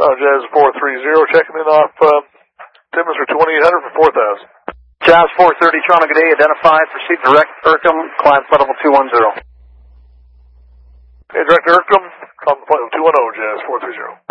Toronto Jazz 430, checking in off Timmins for 2800 for 4000. Jazz 430, Toronto, good day. Identified, proceed direct Ercom, climb flight level 210. Hey, Director Ercom, climb flight level 210, Jazz 430.